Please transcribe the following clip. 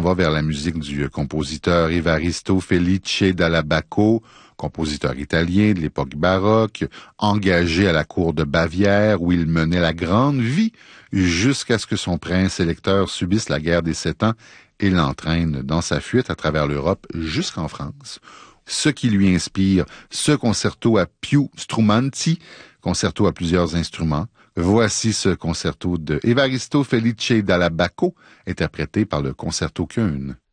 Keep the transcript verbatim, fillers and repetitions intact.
va vers la musique du compositeur Evaristo Felice Dall'Abaco, compositeur italien de l'époque baroque, engagé à la cour de Bavière où il menait la grande vie jusqu'à ce que son prince électeur subisse la guerre des Sept Ans et l'entraîne dans sa fuite à travers l'Europe jusqu'en France. Ce qui lui inspire ce concerto à più strumenti, concerto à plusieurs instruments. Voici ce concerto de Evaristo Felice Dall'Abaco, interprété par le Concerto Koen.